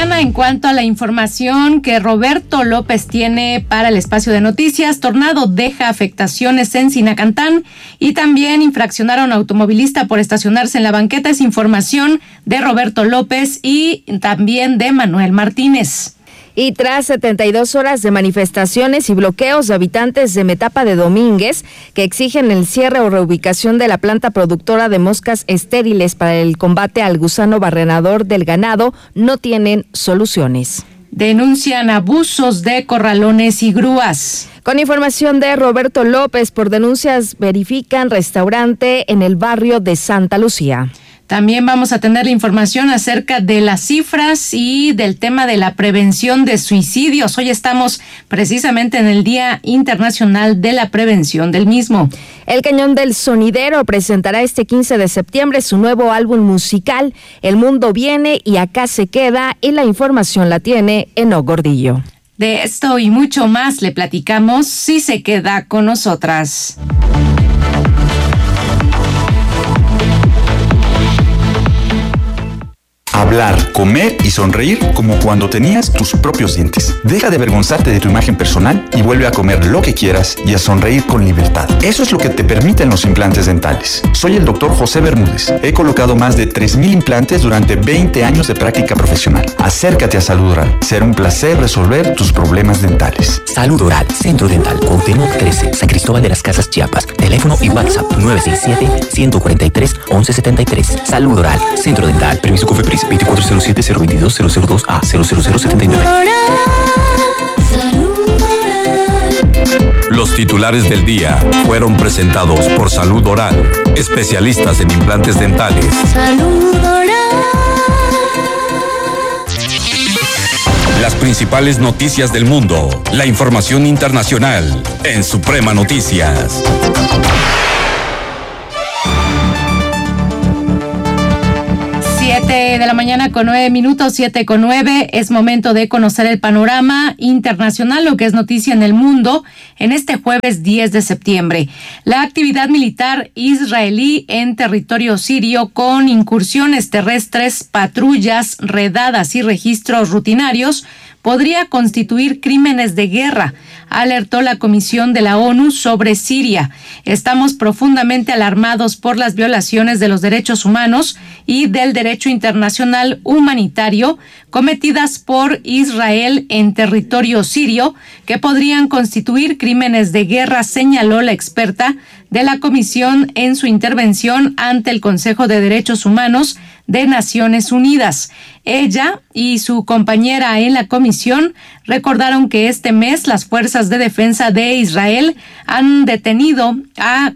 mañana. En cuanto a la información que Roberto López tiene para el espacio de noticias, tornado deja afectaciones en Sinacantán y también infraccionaron a automovilista por estacionarse en la banqueta. Es información de Roberto López y también de Manuel Martínez. Y tras 72 horas de manifestaciones y bloqueos de habitantes de Metapa de Domínguez que exigen el cierre o reubicación de la planta productora de moscas estériles para el combate al gusano barrenador del ganado, no tienen soluciones. Denuncian abusos de corralones y grúas. Con información de Roberto López, por denuncias verifican restaurante en el barrio de Santa Lucía. También vamos a tener la información acerca de las cifras y del tema de la prevención de suicidios. Hoy estamos precisamente en el Día Internacional de la Prevención del mismo. El Cañón del Sonidero presentará este 15 de septiembre su nuevo álbum musical, El Mundo Viene y Acá Se Queda, y la información la tiene Eno Gordillo. De esto y mucho más le platicamos si se queda con nosotras. Hablar, comer y sonreír como cuando tenías tus propios dientes. Deja de avergonzarte de tu imagen personal y vuelve a comer lo que quieras y a sonreír con libertad. Eso es lo que te permiten los implantes dentales. Soy el Dr. José Bermúdez. He colocado más de 3,000 implantes durante 20 años de práctica profesional. Acércate a Salud Oral. Será un placer resolver tus problemas dentales. Salud Oral, Centro Dental, Cuauhtémoc 13, San Cristóbal de las Casas, Chiapas. Teléfono y WhatsApp 967-143-1173. Salud Oral, Centro Dental. Permiso COFEPRIS 2407-022-002A 00079. Los titulares del día fueron presentados por Salud Oral, especialistas en implantes dentales. Salud Oral. Las principales noticias del mundo, la información internacional en Suprema Noticias. 7 de la mañana con 9 minutos, 7:09. Es momento de conocer el panorama internacional, lo que es noticia en el mundo, en este jueves 10 de septiembre. La actividad militar israelí en territorio sirio con incursiones terrestres, patrullas, redadas y registros rutinarios podría constituir crímenes de guerra, alertó la Comisión de la ONU sobre Siria. Estamos profundamente alarmados por las violaciones de los derechos humanos y del derecho internacional humanitario cometidas por Israel en territorio sirio, que podrían constituir crímenes de guerra, señaló la experta de la Comisión en su intervención ante el Consejo de Derechos Humanos de Naciones Unidas. Ella y su compañera en la comisión recordaron que este mes las fuerzas de defensa de Israel han detenido a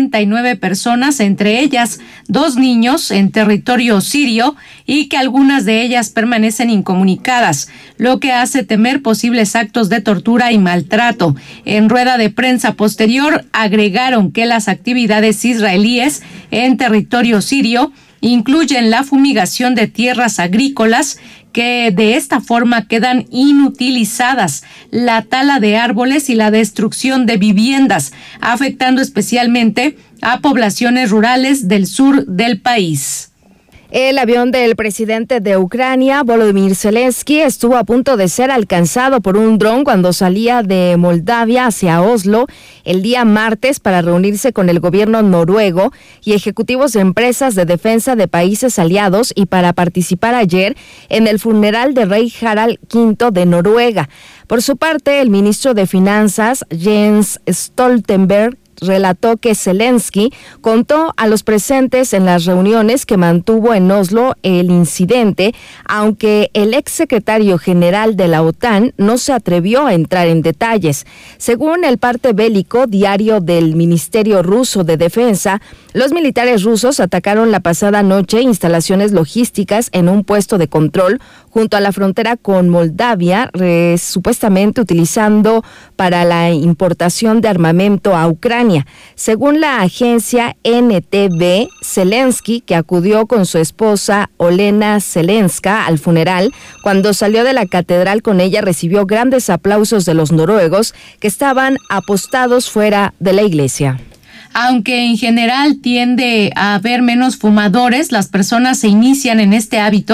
49 personas, entre ellas 2 niños en territorio sirio, y que algunas de ellas permanecen incomunicadas, lo que hace temer posibles actos de tortura y maltrato. En rueda de prensa posterior agregaron que las actividades israelíes en territorio sirio incluyen la fumigación de tierras agrícolas que de esta forma quedan inutilizadas, la tala de árboles y la destrucción de viviendas, afectando especialmente a poblaciones rurales del sur del país. El avión del presidente de Ucrania, Volodymyr Zelensky, estuvo a punto de ser alcanzado por un dron cuando salía de Moldavia hacia Oslo el día martes para reunirse con el gobierno noruego y ejecutivos de empresas de defensa de países aliados y para participar ayer en el funeral de rey Harald V de Noruega. Por su parte, el ministro de Finanzas, Jens Stoltenberg, relató que Zelensky contó a los presentes en las reuniones que mantuvo en Oslo el incidente, aunque el exsecretario general de la OTAN no se atrevió a entrar en detalles. Según el parte bélico diario del Ministerio Ruso de Defensa, los militares rusos atacaron la pasada noche instalaciones logísticas en un puesto de control junto a la frontera con Moldavia, supuestamente utilizando para la importación de armamento a Ucrania. Según la agencia NTV, Zelensky, que acudió con su esposa Olena Zelenska al funeral, cuando salió de la catedral con ella recibió grandes aplausos de los noruegos que estaban apostados fuera de la iglesia. Aunque en general tiende a haber menos fumadores, las personas se inician en este hábito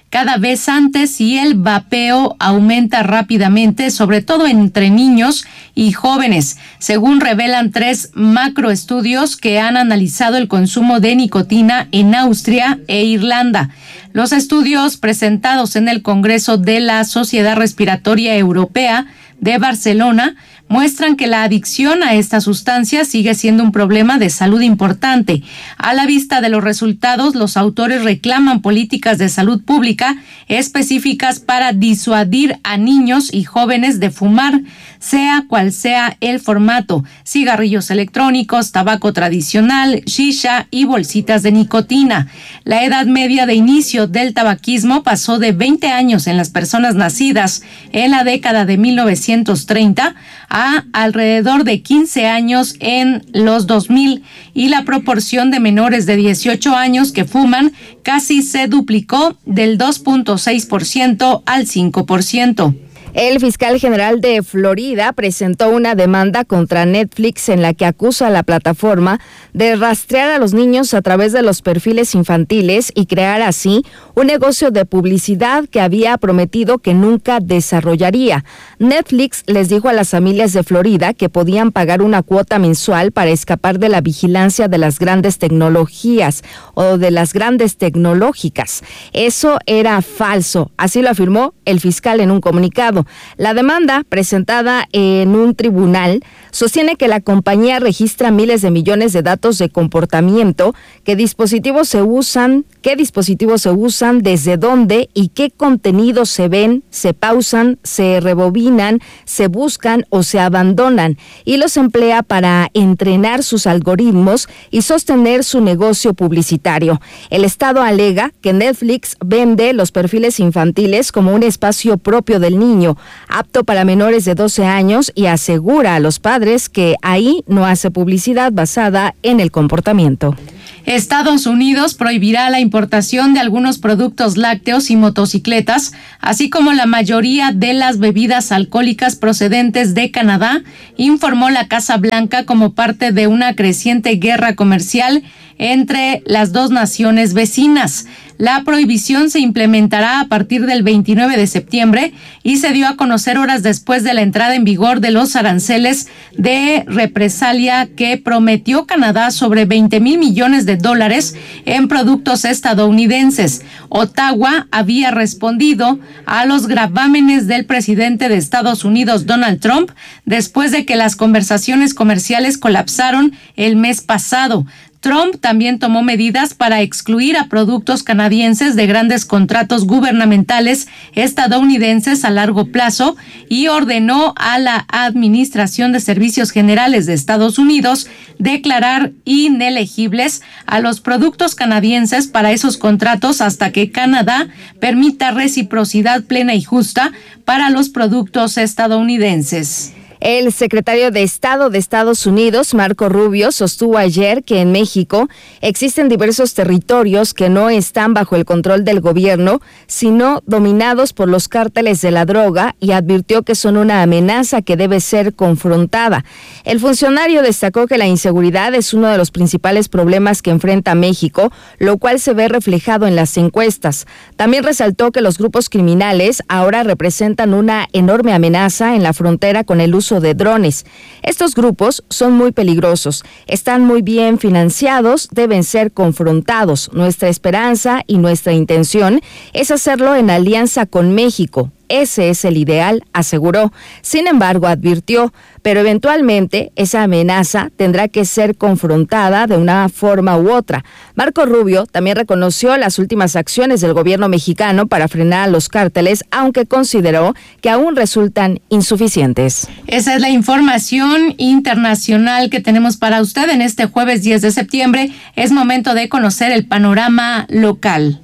cada vez antes y el vapeo aumenta rápidamente, sobre todo entre niños y jóvenes, según revelan 3 macroestudios que han analizado el consumo de nicotina en Austria e Irlanda. Los estudios presentados en el Congreso de la Sociedad Respiratoria Europea de Barcelona muestran que la adicción a esta sustancia sigue siendo un problema de salud importante. A la vista de los resultados, los autores reclaman políticas de salud pública específicas para disuadir a niños y jóvenes de fumar, sea cual sea el formato: cigarrillos electrónicos, tabaco tradicional, shisha y bolsitas de nicotina. La edad media de inicio del tabaquismo pasó de 20 años en las personas nacidas en la década de 1930 a alrededor de 15 años en los 2000, y la proporción de menores de 18 años que fuman casi se duplicó del 2.6% al 5%. El fiscal general de Florida presentó una demanda contra Netflix en la que acusa a la plataforma de rastrear a los niños a través de los perfiles infantiles y crear así un negocio de publicidad que había prometido que nunca desarrollaría. Netflix les dijo a las familias de Florida que podían pagar una cuota mensual para escapar de la vigilancia de las grandes tecnologías o de las grandes tecnológicas. Eso era falso, así lo afirmó el fiscal en un comunicado. La demanda, presentada en un tribunal, sostiene que la compañía registra miles de millones de datos de comportamiento, qué dispositivos se usan, desde dónde y qué contenidos se ven, se pausan, se rebobinan, se buscan o se abandonan, y los emplea para entrenar sus algoritmos y sostener su negocio publicitario. El Estado alega que Netflix vende los perfiles infantiles como un espacio propio del niño, apto para menores de 12 años, y asegura a los padres que ahí no hace publicidad basada en el comportamiento. Estados Unidos prohibirá la importación de algunos productos lácteos y motocicletas, así como la mayoría de las bebidas alcohólicas procedentes de Canadá, informó la Casa Blanca como parte de una creciente guerra comercial entre las dos naciones vecinas. La prohibición se implementará a partir del 29 de septiembre y se dio a conocer horas después de la entrada en vigor de los aranceles de represalia que prometió Canadá sobre $20,000 millones en productos estadounidenses. Ottawa había respondido a los gravámenes del presidente de Estados Unidos, Donald Trump, después de que las conversaciones comerciales colapsaron el mes pasado. Trump también tomó medidas para excluir a productos canadienses de grandes contratos gubernamentales estadounidenses a largo plazo y ordenó a la Administración de Servicios Generales de Estados Unidos declarar inelegibles a los productos canadienses para esos contratos hasta que Canadá permita reciprocidad plena y justa para los productos estadounidenses. El secretario de Estado de Estados Unidos, Marco Rubio, sostuvo ayer que en México existen diversos territorios que no están bajo el control del gobierno, sino dominados por los cárteles de la droga, y advirtió que son una amenaza que debe ser confrontada. El funcionario destacó que la inseguridad es uno de los principales problemas que enfrenta México, lo cual se ve reflejado en las encuestas. También resaltó que los grupos criminales ahora representan una enorme amenaza en la frontera con el uso de drones. Estos grupos son muy peligrosos, están muy bien financiados, deben ser confrontados. Nuestra esperanza y nuestra intención es hacerlo en alianza con México. Ese es el ideal, aseguró. Sin embargo, advirtió, pero eventualmente esa amenaza tendrá que ser confrontada de una forma u otra. Marco Rubio también reconoció las últimas acciones del gobierno mexicano para frenar a los cárteles, aunque consideró que aún resultan insuficientes. Esa es la información internacional que tenemos para usted en este jueves 10 de septiembre. Es momento de conocer el panorama local.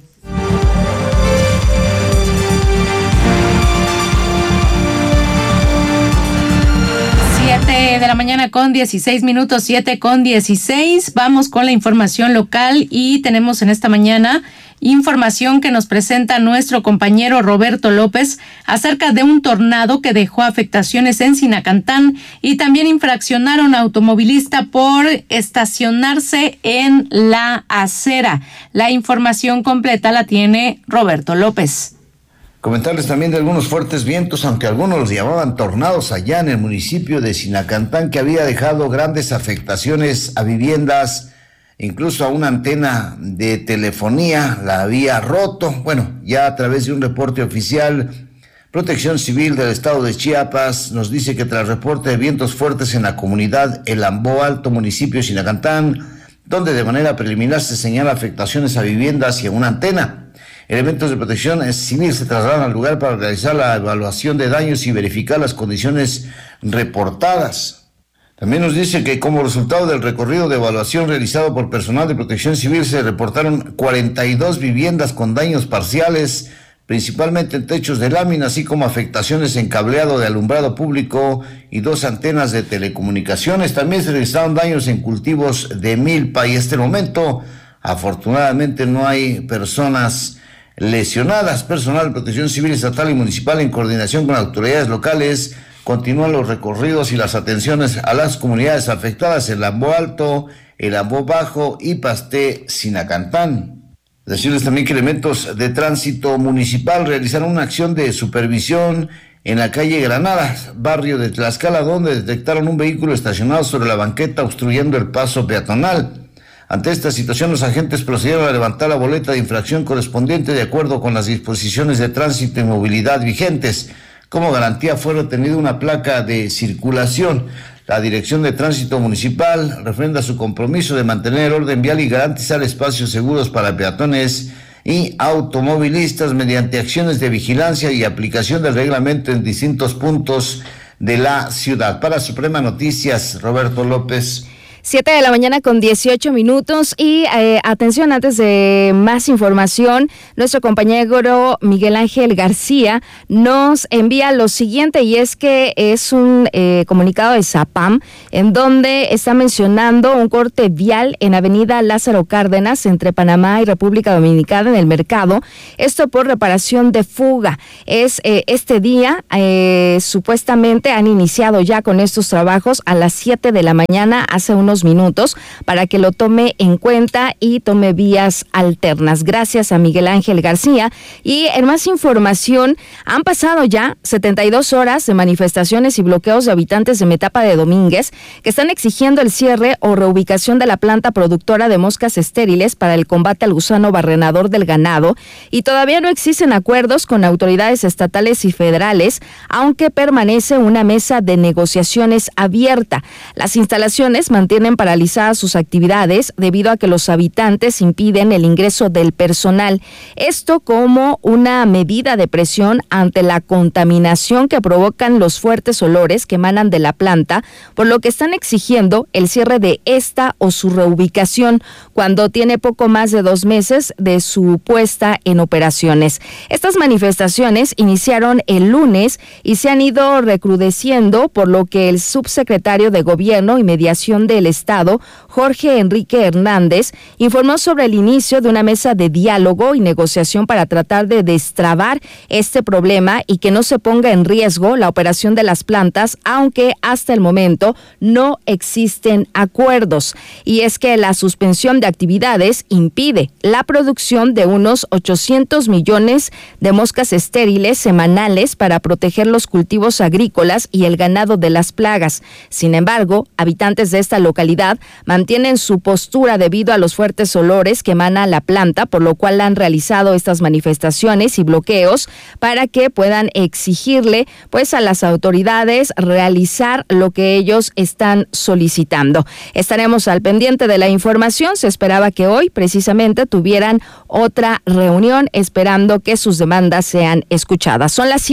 7 de la mañana con 16 minutos, 7 con 16. Vamos con la información local y tenemos en esta mañana información que nos presenta nuestro compañero Roberto López acerca de un tornado que dejó afectaciones en Sinacantán y también infraccionaron a automovilista por estacionarse en la acera. La información completa la tiene Roberto López. Comentarles también de algunos fuertes vientos, aunque algunos los llamaban tornados allá en el municipio de Sinacantán, que había dejado grandes afectaciones a viviendas, incluso a una antena de telefonía la había roto. Bueno, ya a través de un reporte oficial, Protección Civil del estado de Chiapas nos dice que tras reporte de vientos fuertes en la comunidad El Ambó Alto, municipio de Sinacantán, donde de manera preliminar se señala afectaciones a viviendas y a una antena, elementos de protección civil se trasladan al lugar para realizar la evaluación de daños y verificar las condiciones reportadas. También nos dice que como resultado del recorrido de evaluación realizado por personal de protección civil se reportaron 42 viviendas con daños parciales, principalmente en techos de lámina, así como afectaciones en cableado de alumbrado público y 2 antenas de telecomunicaciones. También se registraron daños en cultivos de milpa y hasta el momento, afortunadamente, no hay personas lesionadas. Personal de protección civil estatal y municipal en coordinación con autoridades locales continúan los recorridos y las atenciones a las comunidades afectadas en el Ambó Alto, el Ambó Bajo y Pasté, Sinacantán. Decirles también que elementos de tránsito municipal realizaron una acción de supervisión en la calle Granadas, barrio de Tlaxcala, donde detectaron un vehículo estacionado sobre la banqueta obstruyendo el paso peatonal. Ante esta situación, los agentes procedieron a levantar la boleta de infracción correspondiente de acuerdo con las disposiciones de tránsito y movilidad vigentes. Como garantía fue retenida una placa de circulación. La Dirección de Tránsito Municipal refrenda su compromiso de mantener el orden vial y garantizar espacios seguros para peatones y automovilistas mediante acciones de vigilancia y aplicación del reglamento en distintos puntos de la ciudad. Para Suprema Noticias, Roberto López. 7 de la mañana con 18 minutos y atención, antes de más información, nuestro compañero Miguel Ángel García nos envía lo siguiente y es que es un comunicado de Zapam en donde está mencionando un corte vial en Avenida Lázaro Cárdenas entre Panamá y República Dominicana en el mercado, esto por reparación de fuga. Es este día, supuestamente han iniciado ya con estos trabajos a las 7 de la mañana, hace unos minutos, para que lo tome en cuenta y tome vías alternas. Gracias a Miguel Ángel García. Y en más información, han pasado ya 72 horas de manifestaciones y bloqueos de habitantes de Metapa de Domínguez que están exigiendo el cierre o reubicación de la planta productora de moscas estériles para el combate al gusano barrenador del ganado, y todavía no existen acuerdos con autoridades estatales y federales, aunque permanece una mesa de negociaciones abierta. Las instalaciones mantienen paralizadas sus actividades debido a que los habitantes impiden el ingreso del personal. Esto como una medida de presión ante la contaminación que provocan los fuertes olores que emanan de la planta, por lo que están exigiendo el cierre de esta o su reubicación cuando tiene poco más de 2 meses de su puesta en operaciones. Estas manifestaciones iniciaron el lunes y se han ido recrudeciendo, por lo que el subsecretario de Gobierno y Mediación del Estado, Jorge Enrique Hernández, informó sobre el inicio de una mesa de diálogo y negociación para tratar de destrabar este problema y que no se ponga en riesgo la operación de las plantas, aunque hasta el momento no existen acuerdos. Y es que la suspensión de actividades impide la producción de unos 800 millones de moscas estériles semanales para proteger los cultivos agrícolas y el ganado de las plagas. Sin embargo, habitantes de esta localidad mantienen su postura debido a los fuertes olores que emana la planta, por lo cual han realizado estas manifestaciones y bloqueos para que puedan exigirle pues a las autoridades realizar lo que ellos están solicitando. Estaremos al pendiente de la información. Se esperaba que hoy precisamente tuvieran otra reunión esperando que sus demandas sean escuchadas. Son las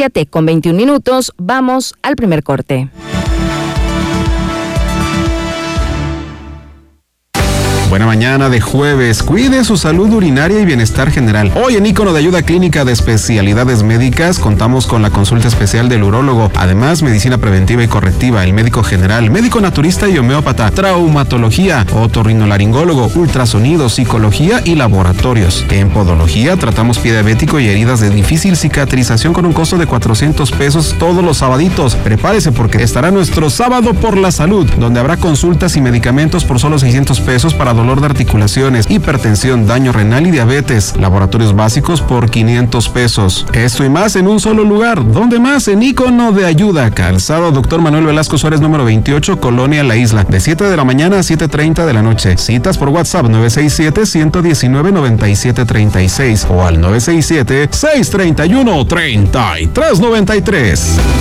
7:21. Vamos al primer corte. Buena mañana de jueves. Cuide su salud urinaria y bienestar general. Hoy en Ícono de Ayuda Clínica de Especialidades Médicas contamos con la consulta especial del urólogo. Además, medicina preventiva y correctiva, el médico general, médico naturista y homeópata, traumatología, otorrinolaringólogo, ultrasonido, psicología y laboratorios. En podología tratamos pie diabético y heridas de difícil cicatrización con un costo de 400 pesos todos los sabaditos. Prepárese porque estará nuestro Sábado por la Salud, donde habrá consultas y medicamentos por solo 600 pesos para dolor de articulaciones, hipertensión, daño renal y diabetes. Laboratorios básicos por 500 pesos. Esto y más en un solo lugar. ¿Dónde más? En Ícono de Ayuda, Calzado Dr. Manuel Velasco Suárez número 28, Colonia La Isla, de 7 de la mañana a 7:30 de la noche. Citas por WhatsApp 967-119-9736 o al 967-631-3393.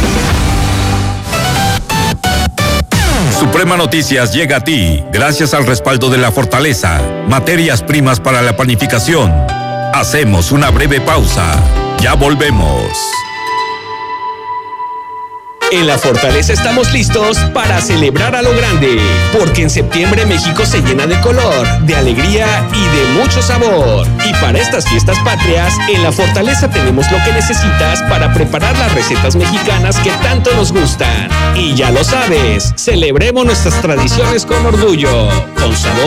Suprema Noticias llega a ti gracias al respaldo de La Fortaleza, materias primas para la panificación. Hacemos una breve pausa. Ya volvemos. En La Fortaleza estamos listos para celebrar a lo grande, porque en septiembre México se llena de color, de alegría y de mucho sabor. Y para estas fiestas patrias, en La Fortaleza tenemos lo que necesitas para preparar las recetas mexicanas que tanto nos gustan. Y ya lo sabes, celebremos nuestras tradiciones con orgullo, con sabor.